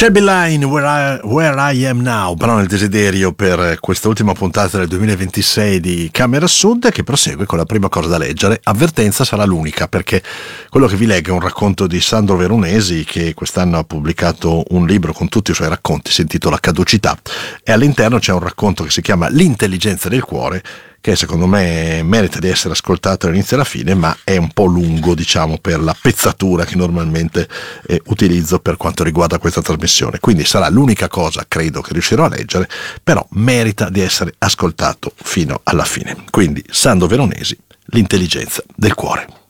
Shabby Line, Where I Am Now, però nel desiderio per questa ultima puntata del 2026 di Camera Sud, che prosegue con la prima cosa da leggere. Avvertenza, sarà l'unica, perché quello che vi leggo è un racconto di Sandro Veronesi, che quest'anno ha pubblicato un libro con tutti i suoi racconti, si intitola Caducità, e all'interno c'è un racconto che si chiama L'intelligenza del cuore, che secondo me merita di essere ascoltato dall'inizio alla fine, ma è un po' lungo, diciamo, per la pezzatura che normalmente utilizzo per quanto riguarda questa trasmissione. Quindi sarà l'unica cosa, credo, che riuscirò a leggere, però merita di essere ascoltato fino alla fine. Quindi Sandro Veronesi, L'intelligenza del cuore.